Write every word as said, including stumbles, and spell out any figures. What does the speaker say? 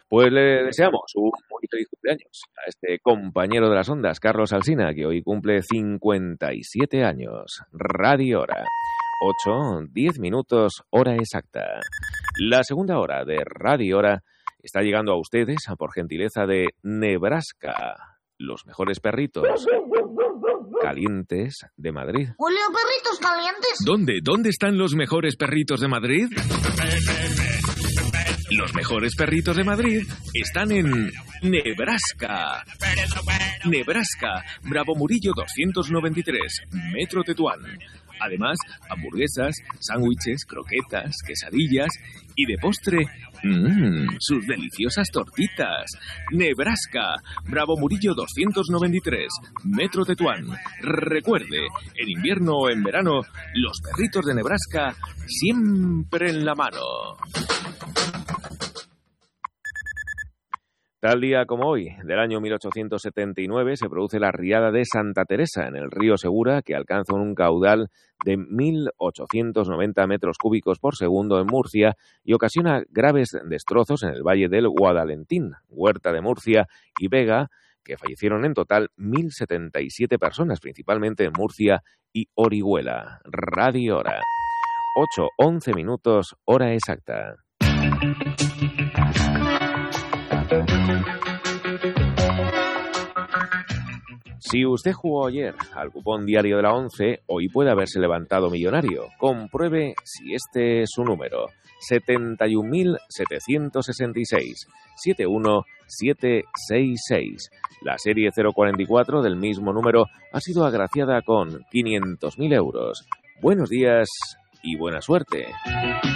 Pues le deseamos un muy feliz cumpleaños a este compañero de las ondas, Carlos Alsina, que hoy cumple cincuenta y siete años. Radio Hora. ocho, diez minutos, hora exacta. La segunda hora de Radio Hora está llegando a ustedes por gentileza de Nebraska, los mejores perritos calientes de Madrid. Julio, perritos calientes. ¿Dónde? ¿Dónde están los mejores perritos de Madrid? Los mejores perritos de Madrid están en Nebraska. Nebraska, Bravo Murillo doscientos noventa y tres, Metro Tetuán. Además, hamburguesas, sándwiches, croquetas, quesadillas y de postre, mmm, sus deliciosas tortitas. Nebraska, Bravo Murillo doscientos noventa y tres, Metro Tetuán. Recuerde, en invierno o en verano, los perritos de Nebraska siempre en la mano. Tal día como hoy, del año mil ochocientos setenta y nueve, se produce la riada de Santa Teresa en el río Segura, que alcanza un caudal de mil ochocientos noventa metros cúbicos por segundo en Murcia y ocasiona graves destrozos en el valle del Guadalentín, Huerta de Murcia y Vega, que fallecieron en total mil setenta y siete personas, principalmente en Murcia y Orihuela. Radio Hora. ocho, once minutos, hora exacta. Si usted jugó ayer al cupón diario de la once, hoy puede haberse levantado millonario. Compruebe si este es su número. setenta y un mil setecientos sesenta y seis, setenta y uno mil setecientos sesenta y seis. La serie cero cuarenta y cuatro del mismo número ha sido agraciada con quinientos mil euros. Buenos días y buena suerte.